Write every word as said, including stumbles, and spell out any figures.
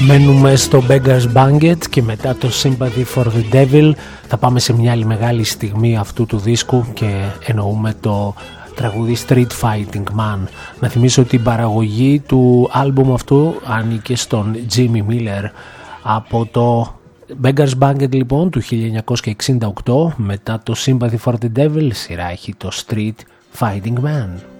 Μένουμε στο Beggars Banquet και μετά το Sympathy for the Devil θα πάμε σε μια άλλη μεγάλη στιγμή αυτού του δίσκου και εννοούμε το τραγούδι Street Fighting Man. Να θυμίσω ότι η παραγωγή του άλμπουμ αυτού άνοικε στον Jimmy Miller. Από το Beggars Banquet λοιπόν του χίλια εννιακόσια εξήντα οκτώ, μετά το Sympathy for the Devil, σειρά έχει το Street Fighting Man.